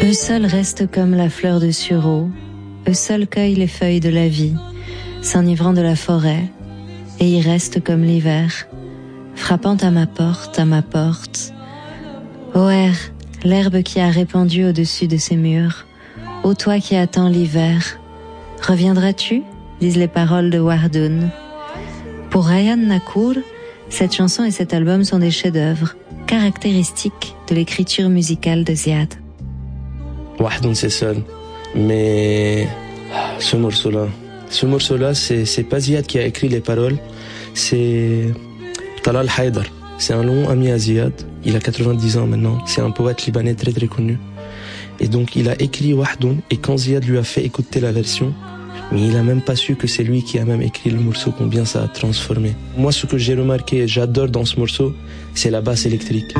Eux seuls restent comme la fleur de sureau, eux seuls cueillent les feuilles de la vie, s'enivrant de la forêt, et y restent comme l'hiver, frappant à ma porte. Ô air, l'herbe qui a répandu au-dessus de ces murs, ô toi qui attends l'hiver, reviendras-tu, disent les paroles de Wahdoun. Pour Ryan Nakour, cette chanson et cet album sont des chefs-d'œuvre, caractéristiques de l'écriture musicale de Ziad. Wahdoun c'est seul, mais ce morceau-là, c'est pas Ziad qui a écrit les paroles, c'est Talal Haïdar. C'est un long ami à Ziad, il a 90 ans maintenant, c'est un poète libanais très très connu. Et donc il a écrit Wahdoun, et quand Ziad lui a fait écouter la version, mais il a même pas su que c'est lui qui a même écrit le morceau, combien ça a transformé. Moi ce que j'ai remarqué et j'adore dans ce morceau, c'est la basse électrique.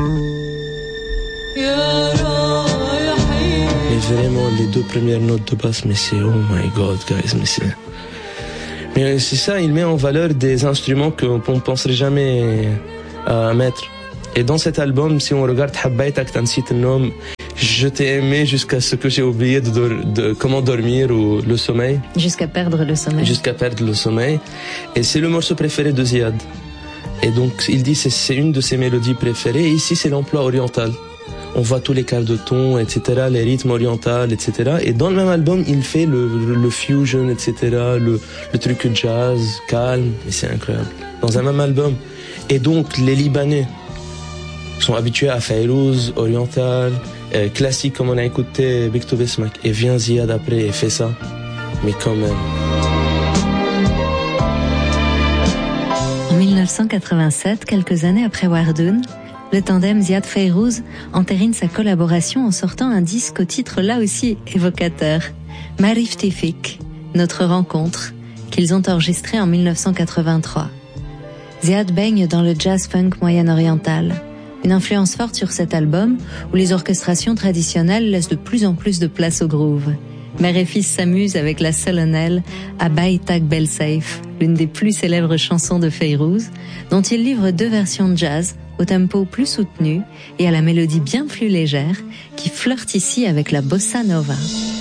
Mais vraiment les deux premières notes de basse, mais c'est oh my god guys, mais c'est ça, il met en valeur des instruments qu'on ne penserait jamais à mettre. Et dans cet album, si on regarde Habbaytak Tansit Nom, je t'ai aimé jusqu'à ce que j'ai oublié de comment dormir ou le sommeil. Jusqu'à perdre le sommeil. Et c'est le morceau préféré de Ziad. Et donc il dit c'est une de ses mélodies préférées. Et ici c'est l'emploi oriental. On voit tous les quarts de ton, etc., les rythmes orientaux, etc. Et dans le même album, il fait le fusion, etc., le truc jazz, calme, et c'est incroyable. Dans un même album. Et donc, les Libanais sont habitués à Fayrouz, oriental, classique, comme on a écouté Biktou Besmak. Et vient Ziad après et fait ça. Mais quand même. En 1987, quelques années après Wahdoun, le tandem Ziad Fayrouz entérine sa collaboration en sortant un disque au titre là aussi évocateur, Marif Tifik, notre rencontre, qu'ils ont enregistré en 1983. Ziad baigne dans le jazz-funk moyen-oriental, une influence forte sur cet album où les orchestrations traditionnelles laissent de plus en plus de place au groove. Mère et fils s'amusent avec la solennelle Habbaytak Bel Saif, l'une des plus célèbres chansons de Fayrouz, dont il livre deux versions de jazz au tempo plus soutenu et à la mélodie bien plus légère qui flirte ici avec la bossa nova.